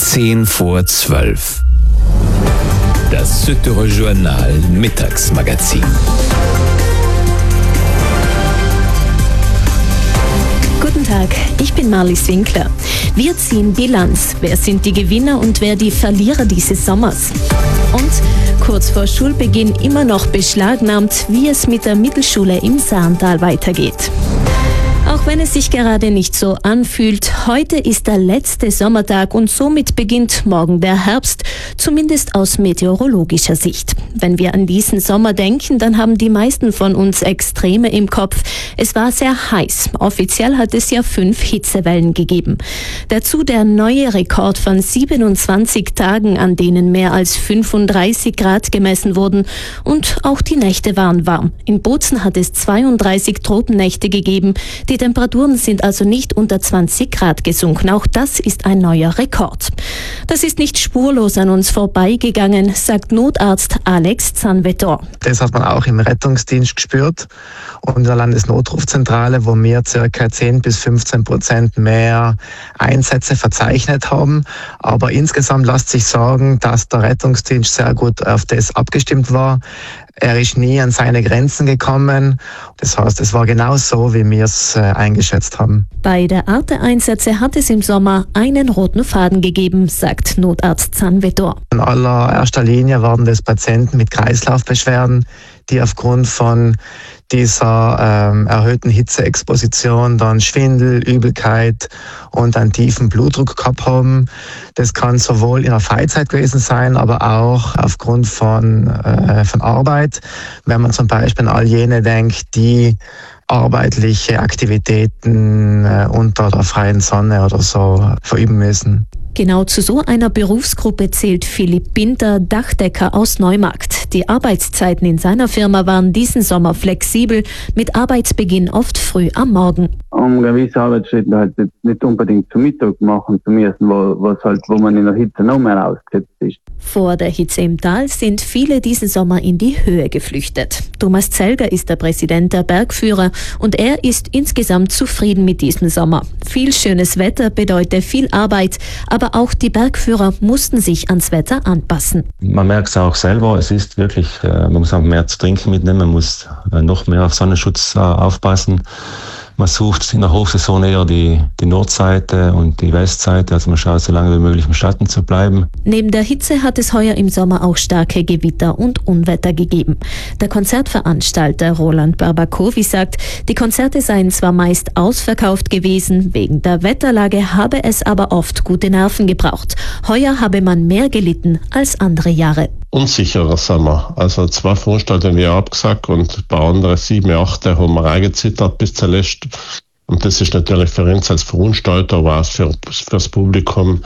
10:10. Das Südtiroler Journal Mittagsmagazin. Guten Tag, ich bin Marlies Winkler. Wir ziehen Bilanz. Wer sind die Gewinner und wer die Verlierer dieses Sommers? Und kurz vor Schulbeginn immer noch beschlagnahmt, wie es mit der Mittelschule im Saarntal weitergeht. Auch wenn es sich gerade nicht so anfühlt, heute ist der letzte Sommertag und somit beginnt morgen der Herbst, zumindest aus meteorologischer Sicht. Wenn wir an diesen Sommer denken, dann haben die meisten von uns Extreme im Kopf. Es war sehr heiß. Offiziell hat es ja 5 Hitzewellen gegeben. Dazu der neue Rekord von 27 Tagen, an denen mehr als 35 Grad gemessen wurden. Und auch die Nächte waren warm. In Bozen hat es 32 Tropennächte gegeben. Die Temperaturen sind also nicht unter 20 Grad gesunken. Auch das ist ein neuer Rekord. Das ist nicht spurlos an uns vorbeigegangen, sagt Notarzt Alex Zanvetor. Das hat man auch im Rettungsdienst gespürt und in der Landesnotrufzentrale, wo wir ca. 10-15% mehr Einsätze verzeichnet haben. Aber insgesamt lässt sich sagen, dass der Rettungsdienst sehr gut auf das abgestimmt war. Er ist nie an seine Grenzen gekommen. Das heißt, es war genau so, wie wir es eingeschätzt haben. Bei der Art der Einsätze hat es im Sommer einen roten Faden gegeben, sagt Notarzt Zanvetor. In allererster Linie waren das Patienten mit Kreislaufbeschwerden, die aufgrund von dieser erhöhten Hitzeexposition dann Schwindel, Übelkeit und einen tiefen Blutdruck gehabt haben. Das kann sowohl in der Freizeit gewesen sein, aber auch aufgrund von Arbeit. Wenn man zum Beispiel an all jene denkt, die arbeitliche Aktivitäten unter der freien Sonne oder so verüben müssen. Genau zu so einer Berufsgruppe zählt Philipp Binter, Dachdecker aus Neumarkt. Die Arbeitszeiten in seiner Firma waren diesen Sommer flexibel, mit Arbeitsbeginn oft früh am Morgen. Um gewisse Arbeitsschritte halt nicht unbedingt zum Mittag machen zu müssen, wo man in der Hitze noch mehr ausgesetzt ist. Vor der Hitze im Tal sind viele diesen Sommer in die Höhe geflüchtet. Thomas Zelger ist der Präsident der Bergführer und er ist insgesamt zufrieden mit diesem Sommer. Viel schönes Wetter bedeutet viel Arbeit, aber auch die Bergführer mussten sich ans Wetter anpassen. Man merkt es auch selber, es ist wirklich, man muss auch mehr zu trinken mitnehmen, man muss noch mehr auf Sonnenschutz aufpassen. Man sucht in der Hochsaison eher die Nordseite und die Westseite, also man schaut so lange wie möglich im Schatten zu bleiben. Neben der Hitze hat es heuer im Sommer auch starke Gewitter und Unwetter gegeben. Der Konzertveranstalter Roland Barbakowi sagt, die Konzerte seien zwar meist ausverkauft gewesen, wegen der Wetterlage habe es aber oft gute Nerven gebraucht. Heuer habe man mehr gelitten als andere Jahre. Unsicherer Sommer. Also 2 Veranstaltungen wir abgesagt und ein paar andere 7, 8 haben wir reingezittert bis zuletzt. Und das ist natürlich für uns als Veranstalter, aber auch fürs Publikum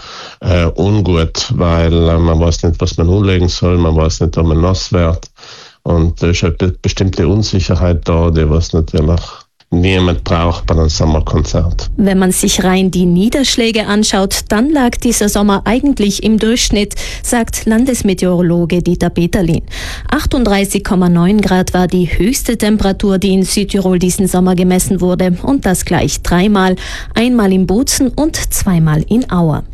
ungut, weil man weiß nicht, was man umlegen soll, man weiß nicht, ob man nass wird. Und da ist halt eine bestimmte Unsicherheit da, die was natürlich niemand braucht bei einem Sommerkonzert. Wenn man sich rein die Niederschläge anschaut, dann lag dieser Sommer eigentlich im Durchschnitt, sagt Landesmeteorologe Dieter Peterlin. 38,9 Grad war die höchste Temperatur, die in Südtirol diesen Sommer gemessen wurde. Und das gleich 3-mal, einmal in Bozen und 2-mal in Auer.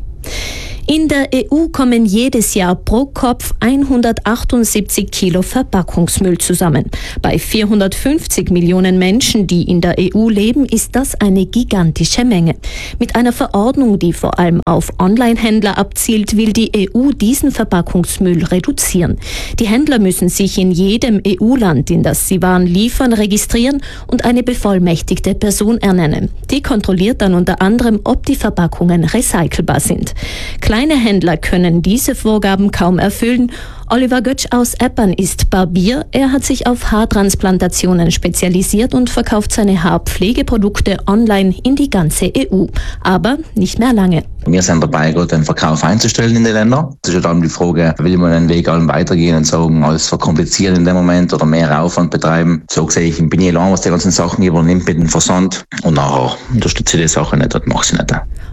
In der EU kommen jedes Jahr pro Kopf 178 Kilo Verpackungsmüll zusammen. Bei 450 Millionen Menschen, die in der EU leben, ist das eine gigantische Menge. Mit einer Verordnung, die vor allem auf Online-Händler abzielt, will die EU diesen Verpackungsmüll reduzieren. Die Händler müssen sich in jedem EU-Land, in das sie Waren liefern, registrieren und eine bevollmächtigte Person ernennen. Die kontrolliert dann unter anderem, ob die Verpackungen recycelbar sind. Kleine Händler können diese Vorgaben kaum erfüllen. Oliver Götsch aus Eppern ist Barbier. Er hat sich auf Haartransplantationen spezialisiert und verkauft seine Haarpflegeprodukte online in die ganze EU. Aber nicht mehr lange. Wir sind dabei, den Verkauf einzustellen in den Ländern. Es ist ja dann die Frage, will man den Weg allen weitergehen und sagen, alles verkomplizieren in dem Moment oder mehr Aufwand betreiben. So sehe ich, bin ich allein, was die ganzen Sachen übernimmt mit dem Versand und nachher unterstütze ich die Sache nicht, das mache ich nicht.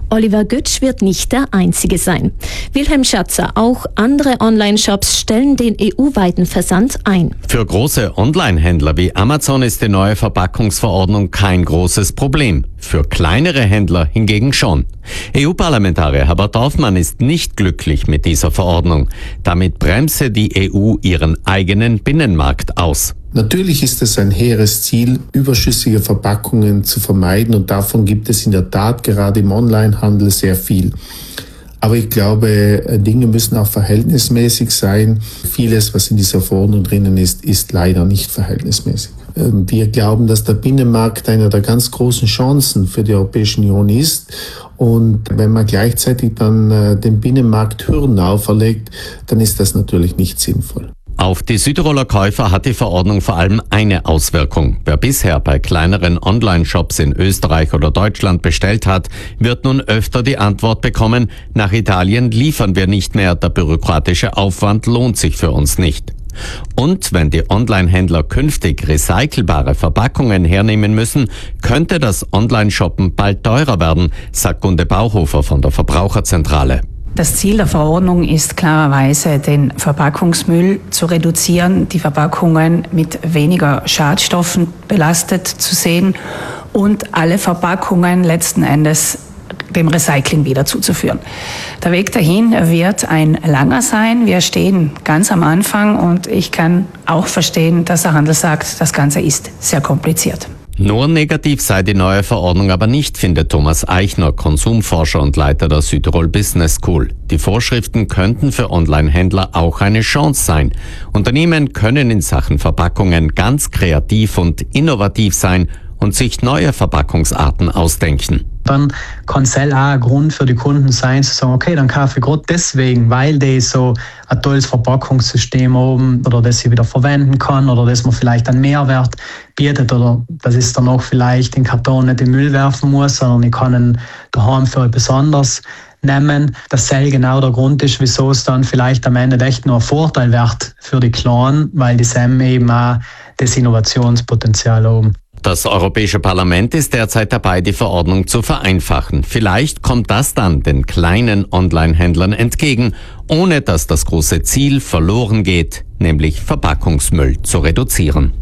Oliver Gütsch wird nicht der Einzige sein. Wilhelm Schatzer, auch andere Online-Shops stellen den EU-weiten Versand ein. Für große Online-Händler wie Amazon ist die neue Verpackungsverordnung kein großes Problem. Für kleinere Händler hingegen schon. EU-Parlamentarier Herbert Dorfmann ist nicht glücklich mit dieser Verordnung. Damit bremse die EU ihren eigenen Binnenmarkt aus. Natürlich ist es ein hehres Ziel, überschüssige Verpackungen zu vermeiden, und davon gibt es in der Tat gerade im Onlinehandel sehr viel. Aber ich glaube, Dinge müssen auch verhältnismäßig sein. Vieles, was in dieser Verordnung drinnen ist leider nicht verhältnismäßig. Wir glauben, dass der Binnenmarkt einer der ganz großen Chancen für die Europäische Union ist. Und wenn man gleichzeitig dann dem Binnenmarkt Hürden auferlegt, dann ist das natürlich nicht sinnvoll. Auf die Südtiroler Käufer hat die Verordnung vor allem eine Auswirkung. Wer bisher bei kleineren Online-Shops in Österreich oder Deutschland bestellt hat, wird nun öfter die Antwort bekommen, nach Italien liefern wir nicht mehr, der bürokratische Aufwand lohnt sich für uns nicht. Und wenn die Online-Händler künftig recycelbare Verpackungen hernehmen müssen, könnte das Online-Shoppen bald teurer werden, sagt Gunde Bauhofer von der Verbraucherzentrale. Das Ziel der Verordnung ist klarerweise, den Verpackungsmüll zu reduzieren, die Verpackungen mit weniger Schadstoffen belastet zu sehen und alle Verpackungen letzten Endes dem Recycling wieder zuzuführen. Der Weg dahin wird ein langer sein. Wir stehen ganz am Anfang und ich kann auch verstehen, dass der Handel sagt, das Ganze ist sehr kompliziert. Nur negativ sei die neue Verordnung aber nicht, findet Thomas Eichner, Konsumforscher und Leiter der Südtirol Business School. Die Vorschriften könnten für Online-Händler auch eine Chance sein. Unternehmen können in Sachen Verpackungen ganz kreativ und innovativ sein und sich neue Verpackungsarten ausdenken. Dann kann es auch ein Grund für die Kunden sein, zu sagen, okay, dann kaufe ich gerade deswegen, weil die so ein tolles Verpackungssystem haben oder das ich wieder verwenden kann oder das mir vielleicht einen Mehrwert bietet oder dass ich dann auch vielleicht den Karton nicht in den Müll werfen muss, sondern ich kann ihn daheim für etwas anderes nehmen. Das genau der Grund ist, wieso es dann vielleicht am Ende echt nur ein Vorteil wird für die Kleinen, weil die SEM eben auch das Innovationspotenzial haben. Das Europäische Parlament ist derzeit dabei, die Verordnung zu vereinfachen. Vielleicht kommt das dann den kleinen Online-Händlern entgegen, ohne dass das große Ziel verloren geht, nämlich Verpackungsmüll zu reduzieren.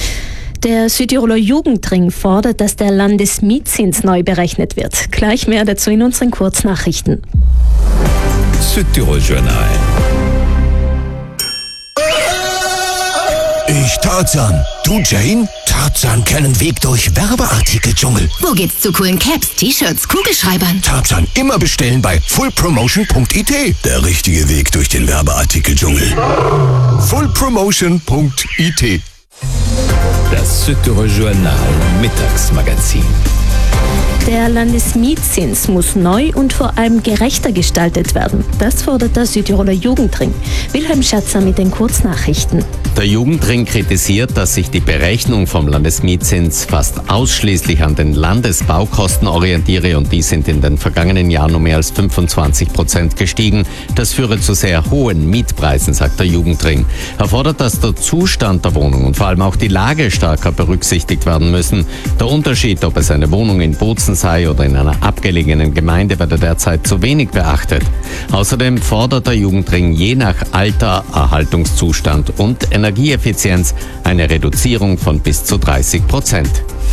Der Südtiroler Jugendring fordert, dass der Landesmietzins neu berechnet wird. Gleich mehr dazu in unseren Kurznachrichten. Südtirol Journal. Ich Tarzan. Du Jane? Tarzan kennen Weg durch Werbeartikel-Dschungel. Wo geht's zu coolen Caps, T-Shirts, Kugelschreibern? Tarzan immer bestellen bei fullpromotion.it. Der richtige Weg durch den Werbeartikel-Dschungel. fullpromotion.it. Das Südtirol Journal Mittagsmagazin. Der Landesmietzins muss neu und vor allem gerechter gestaltet werden. Das fordert der Südtiroler Jugendring. Wilhelm Schatzer mit den Kurznachrichten. Der Jugendring kritisiert, dass sich die Berechnung vom Landesmietzins fast ausschließlich an den Landesbaukosten orientiere und die sind in den vergangenen Jahren um mehr als 25% gestiegen. Das führe zu sehr hohen Mietpreisen, sagt der Jugendring. Er fordert, dass der Zustand der Wohnung und vor allem auch die Lage stärker berücksichtigt werden müssen. Der Unterschied, ob es eine Wohnung in Bozen sei oder in einer abgelegenen Gemeinde, werde derzeit zu wenig beachtet. Außerdem fordert der Jugendring je nach Alter, Erhaltungszustand und Energieeffizienz eine Reduzierung von bis zu 30%.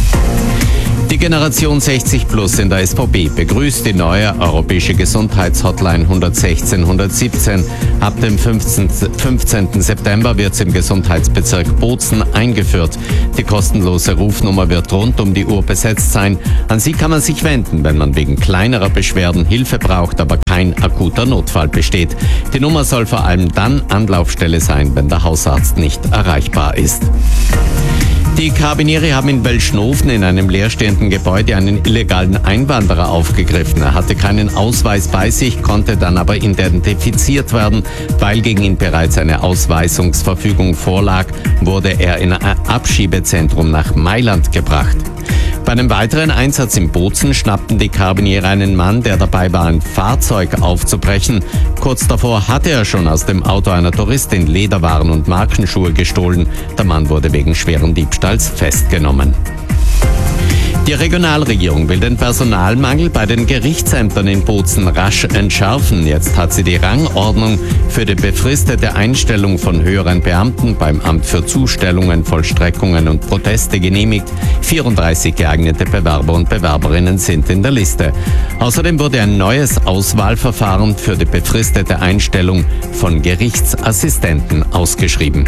Die Generation 60 Plus in der SVP begrüßt die neue europäische Gesundheitshotline 116 117. Ab dem 15. September wird sie im Gesundheitsbezirk Bozen eingeführt. Die kostenlose Rufnummer wird rund um die Uhr besetzt sein. An sie kann man sich wenden, wenn man wegen kleinerer Beschwerden Hilfe braucht, aber kein akuter Notfall besteht. Die Nummer soll vor allem dann Anlaufstelle sein, wenn der Hausarzt nicht erreichbar ist. Die Karabinieri haben in Welschnofen in einem leerstehenden Gebäude einen illegalen Einwanderer aufgegriffen. Er hatte keinen Ausweis bei sich, konnte dann aber identifiziert werden. Weil gegen ihn bereits eine Ausweisungsverfügung vorlag, wurde er in ein Abschiebezentrum nach Mailand gebracht. Bei einem weiteren Einsatz in Bozen schnappten die Karabinieri einen Mann, der dabei war, ein Fahrzeug aufzubrechen. Kurz davor hatte er schon aus dem Auto einer Touristin Lederwaren und Markenschuhe gestohlen. Der Mann wurde wegen schweren Diebstahls festgenommen. Die Regionalregierung will den Personalmangel bei den Gerichtsämtern in Bozen rasch entschärfen. Jetzt hat sie die Rangordnung für die befristete Einstellung von höheren Beamten beim Amt für Zustellungen, Vollstreckungen und Proteste genehmigt. 34 geeignete Bewerber und Bewerberinnen sind in der Liste. Außerdem wurde ein neues Auswahlverfahren für die befristete Einstellung von Gerichtsassistenten ausgeschrieben.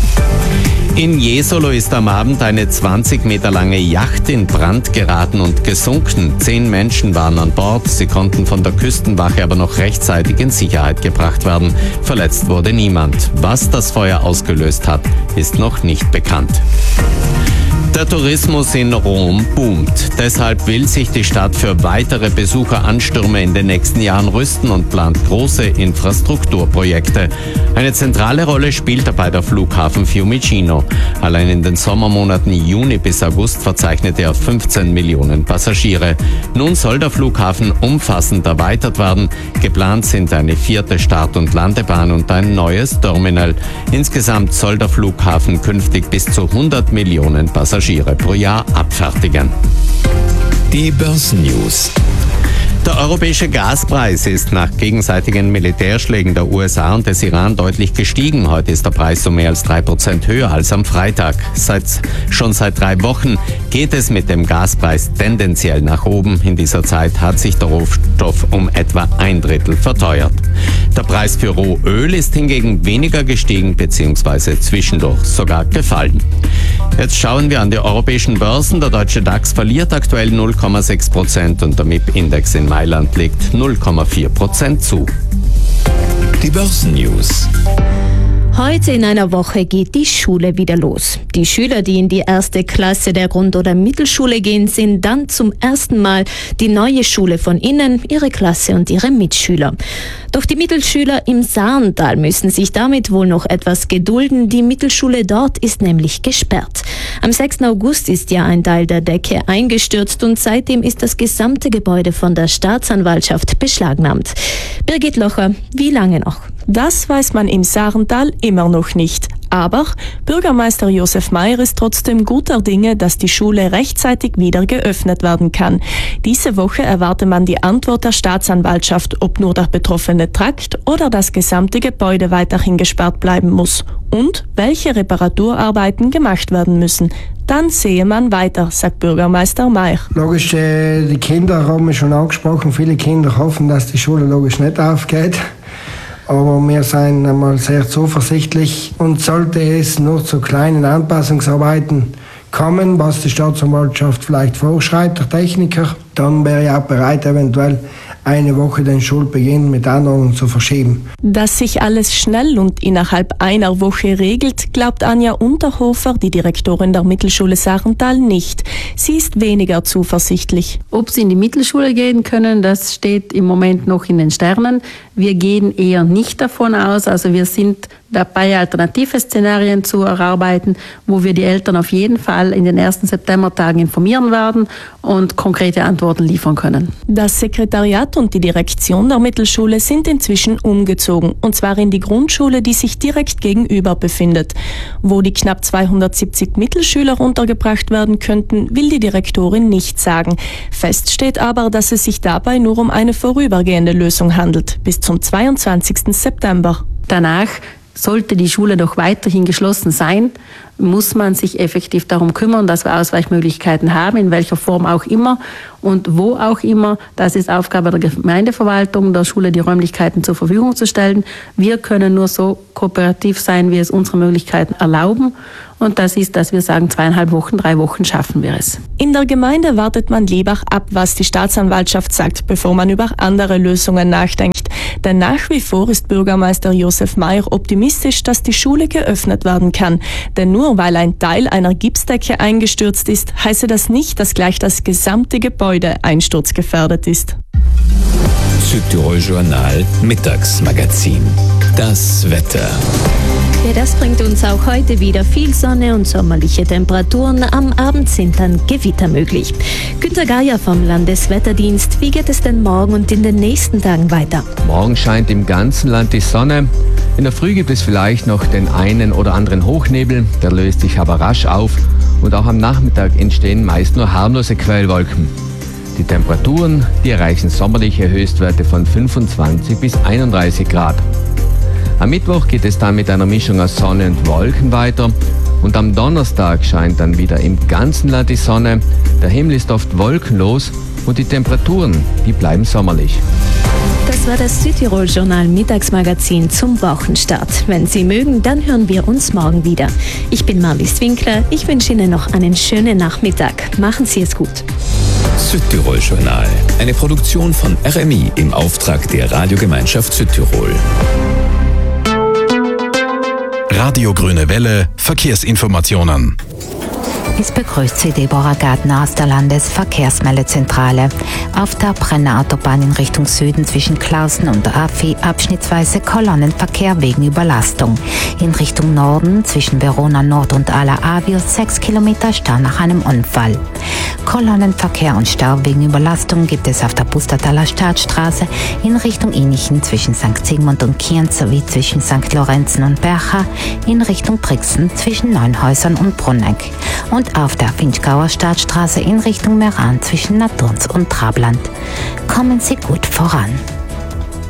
In Jesolo ist am Abend eine 20 Meter lange Yacht in Brand geraten und gesunken. 10 Menschen waren an Bord. Sie konnten von der Küstenwache aber noch rechtzeitig in Sicherheit gebracht werden. Verletzt wurde niemand. Was das Feuer ausgelöst hat, ist noch nicht bekannt. Der Tourismus in Rom boomt. Deshalb will sich die Stadt für weitere Besucheranstürme in den nächsten Jahren rüsten und plant große Infrastrukturprojekte. Eine zentrale Rolle spielt dabei der Flughafen Fiumicino. Allein in den Sommermonaten Juni bis August verzeichnete er 15 Millionen Passagiere. Nun soll der Flughafen umfassend erweitert werden. Geplant sind eine 4. Start- und Landebahn und ein neues Terminal. Insgesamt soll der Flughafen künftig bis zu 100 Millionen Passagiere pro Jahr abfertigen. Die Börsennews. Der europäische Gaspreis ist nach gegenseitigen Militärschlägen der USA und des Iran deutlich gestiegen. Heute ist der Preis um mehr als 3% höher als am Freitag. Schon seit 3 Wochen geht es mit dem Gaspreis tendenziell nach oben. In dieser Zeit hat sich der Rohstoff um etwa 1/3 verteuert. Der Preis für Rohöl ist hingegen weniger gestiegen bzw. zwischendurch sogar gefallen. Jetzt schauen wir an die europäischen Börsen. Der deutsche DAX verliert aktuell 0,6% und der MIP-Index in Mailand legt 0,4% zu. Die Börsennews. Heute in einer Woche geht die Schule wieder los. Die Schüler, die in die 1. Klasse der Grund- oder Mittelschule gehen, sehen dann zum ersten Mal die neue Schule von innen, ihre Klasse und ihre Mitschüler. Doch die Mittelschüler im Saarntal müssen sich damit wohl noch etwas gedulden. Die Mittelschule dort ist nämlich gesperrt. Am 6. August ist ja ein Teil der Decke eingestürzt und seitdem ist das gesamte Gebäude von der Staatsanwaltschaft beschlagnahmt. Birgit Locher, wie lange noch? Das weiß man im Saarntal immer noch nicht. Aber Bürgermeister Josef Mayer ist trotzdem guter Dinge, dass die Schule rechtzeitig wieder geöffnet werden kann. Diese Woche erwarte man die Antwort der Staatsanwaltschaft, ob nur der betroffene Trakt oder das gesamte Gebäude weiterhin gesperrt bleiben muss und welche Reparaturarbeiten gemacht werden müssen. Dann sehe man weiter, sagt Bürgermeister Mayer. Logisch, die Kinder haben wir schon angesprochen. Viele Kinder hoffen, dass die Schule logisch nicht aufgeht. Aber wir sind einmal sehr zuversichtlich und sollte es nur zu kleinen Anpassungsarbeiten kommen, was die Staatsanwaltschaft vielleicht vorschreibt, der Techniker, dann wäre ich auch bereit, eventuell eine Woche den Schulbeginn mit Anordnung zu verschieben. Dass sich alles schnell und innerhalb einer Woche regelt, glaubt Anja Unterhofer, die Direktorin der Mittelschule Saarntal, nicht. Sie ist weniger zuversichtlich. Ob sie in die Mittelschule gehen können, das steht im Moment noch in den Sternen. Wir gehen eher nicht davon aus. Also wir sind dabei, alternative Szenarien zu erarbeiten, wo wir die Eltern auf jeden Fall in den ersten Septembertagen informieren werden und konkrete Antworten liefern können. Das Sekretariat und die Direktion der Mittelschule sind inzwischen umgezogen, und zwar in die Grundschule, die sich direkt gegenüber befindet. Wo die knapp 270 Mittelschüler untergebracht werden könnten, will die Direktorin nicht sagen. Fest steht aber, dass es sich dabei nur um eine vorübergehende Lösung handelt, bis zum 22. September. Danach sollte die Schule doch weiterhin geschlossen sein, muss man sich effektiv darum kümmern, dass wir Ausweichmöglichkeiten haben, in welcher Form auch immer und wo auch immer. Das ist Aufgabe der Gemeindeverwaltung, der Schule die Räumlichkeiten zur Verfügung zu stellen. Wir können nur so kooperativ sein, wie es unsere Möglichkeiten erlauben. Und das ist, dass wir sagen, 2,5 Wochen, 3 Wochen schaffen wir es. In der Gemeinde wartet man lieber ab, was die Staatsanwaltschaft sagt, bevor man über andere Lösungen nachdenkt. Denn nach wie vor ist Bürgermeister Josef Mayer optimistisch, dass die Schule geöffnet werden kann. Denn nur weil ein Teil einer Gipsdecke eingestürzt ist, heiße das nicht, dass gleich das gesamte Gebäude einsturzgefährdet ist. Südtirol Journal Mittagsmagazin. Das Wetter. Ja, das bringt uns auch heute wieder viel Sonne und sommerliche Temperaturen. Am Abend sind dann Gewitter möglich. Günter Geier vom Landeswetterdienst. Wie geht es denn morgen und in den nächsten Tagen weiter? Morgen scheint im ganzen Land die Sonne. In der Früh gibt es vielleicht noch den einen oder anderen Hochnebel. Der löst sich aber rasch auf. Und auch am Nachmittag entstehen meist nur harmlose Quellwolken. Die Temperaturen, die erreichen sommerliche Höchstwerte von 25 bis 31 Grad. Am Mittwoch geht es dann mit einer Mischung aus Sonne und Wolken weiter. Und am Donnerstag scheint dann wieder im ganzen Land die Sonne. Der Himmel ist oft wolkenlos und die Temperaturen, die bleiben sommerlich. Das war das Südtirol-Journal Mittagsmagazin zum Wochenstart. Wenn Sie mögen, dann hören wir uns morgen wieder. Ich bin Marlies Winkler. Ich wünsche Ihnen noch einen schönen Nachmittag. Machen Sie es gut. Südtirol-Journal. Eine Produktion von RMI im Auftrag der Radiogemeinschaft Südtirol. Radio Grüne Welle, Verkehrsinformationen. Es begrüßt Sie Deborah Gärtner aus der Landesverkehrsmeldezentrale. Auf der Brenner Autobahn in Richtung Süden zwischen Clausen und Affi abschnittsweise Kolonnenverkehr wegen Überlastung. In Richtung Norden zwischen Verona Nord und Ala Avius 6 Kilometer Stau nach einem Unfall. Kolonnenverkehr und Stau wegen Überlastung gibt es auf der Pustertaler Staatsstraße in Richtung Innichen zwischen St. Sigmund und Kirn sowie zwischen St. Lorenzen und Bercha, in Richtung Brixen zwischen Neunhäusern und Brunneck. Und auf der Finchgauer Staatsstraße in Richtung Meran zwischen Naturns und Trabland. Kommen Sie gut voran.